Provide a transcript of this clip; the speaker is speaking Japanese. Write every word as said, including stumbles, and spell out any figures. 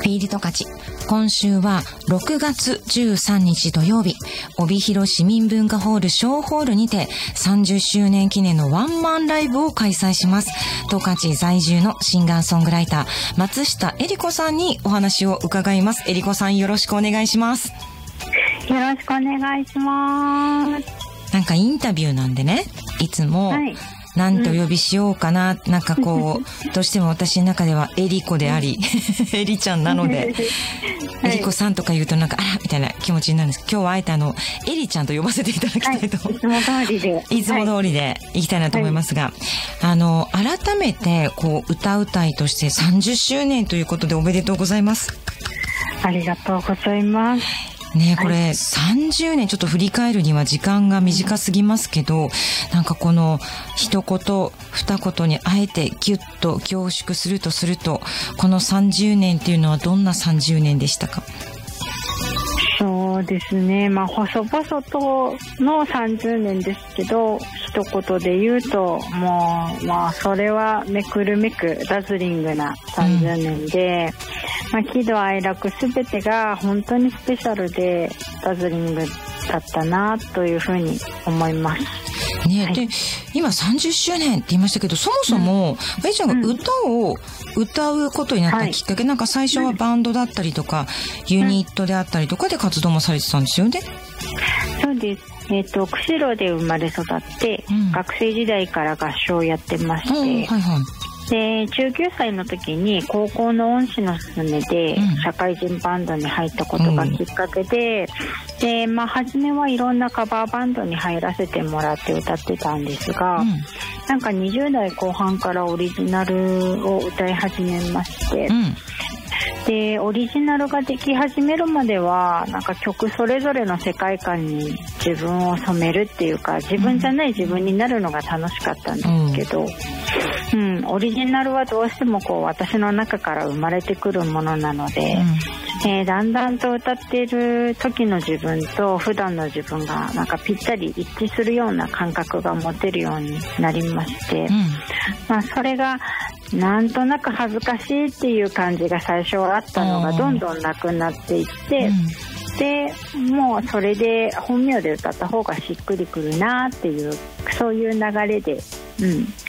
ピーリトカチ。今週はろくがつじゅうさんにち土曜日、帯広市民文化ホール小ホールにてさんじゅっしゅうねん記念のワンマンライブを開催します。十勝在住のシンガーソングライター松下恵里子さんにお話を伺います。恵里子さん、よろしくお願いします。 よろしくお願いします。 なんかインタビューなんでね、いつも、はい、なんとお呼びしようかな、うん、なんかこうどうしても私の中ではエリコでありエリちゃんなので、はい、エリコさんとか言うとなんかあらみたいな気持ちになるんですけど、今日はあえてあのエリちゃんと呼ばせていただきたいと、 はい、いつも通りでいつも通りでいきたいなと思いますが、はい、あの改めてこう歌うたいとしてさんじゅっしゅうねんということでおめでとうございます。 ありがとうございますね、これさんじゅうねんちょっと振り返るには時間が短すぎますけど、なんかこの一言二言にあえてギュッと凝縮するとすると、このさんじゅうねんっていうのはどんなさんじゅうねんでしたか？ そうですね、まあ細々とのさんじゅうねんですけど、一言で言うともうまあそれはめくるめくダズリングなさんじゅうねんで、うん、まあ、喜怒哀楽すべてが本当にスペシャルでダズリングだったなというふうに思いますね。はい、 で今さんじゅっしゅうねんって言いましたけど、そもそもえいちゃんが歌を歌うことになったきっかけ、はい、なんか最初はバンドだったりとか、うん、ユニットであったりとかで活動もされてたんですよね。 そうです。えーと、釧路で生まれ育って、うん、学生時代から合唱をやってまして、うん、はいはい、でじゅうきゅうさいの時に高校の恩師の勧めで社会人バンドに入ったことがきっかけで、うん、でまあ初めはいろんなカバーバンドに入らせてもらって歌ってたんですが、うん、なんかにじゅうだいこう半からオリジナルを歌い始めまして、うん、でオリジナルができ始めるまではなんか曲それぞれの世界観に自分を染めるっていうか、自分じゃない自分になるのが楽しかったんですけど、うんうん、オリジナルはどうしてもこう私の中から生まれてくるものなので、うん、えー、だんだんと歌っている時の自分と普段の自分がなんかぴったり一致するような感覚が持てるようになりまして、うん、まあ、それがなんとなく恥ずかしいっていう感じが最初はあったのがどんどんなくなっていって、うん、でもうそれで本名で歌った方がしっくりくるなっていう、そういう流れで、うん、